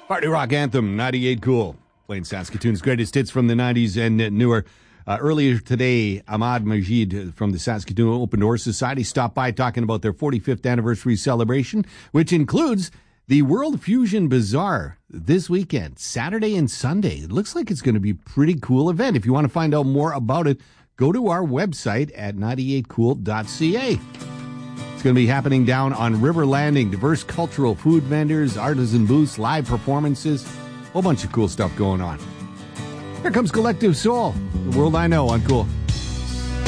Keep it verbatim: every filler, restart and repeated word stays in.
Party rock anthem, ninety-eight Cool. Playing Saskatoon's greatest hits from the nineties and newer. Uh, earlier today, Ahmad Majid from the Saskatoon Open Door Society stopped by talking about their forty-fifth anniversary celebration, which includes the World Fusion Bazaar this weekend, Saturday and Sunday. It looks like it's going to be a pretty cool event. If you want to find out more about it, go to our website at ninety-eight cool dot c a. It's going to be happening down on River Landing. Diverse cultural food vendors, artisan booths, live performances, a whole bunch of cool stuff going on. Here comes Collective Soul, The World I Know on Cool.